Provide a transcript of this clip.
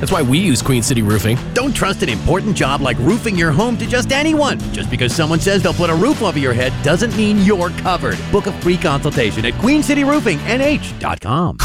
That's why we use Queen City Roofing. Don't trust an important job like roofing your home to just anyone. Just because someone says they'll put a roof over your head doesn't mean you're covered. Book a free consultation at queencityroofingnh.com.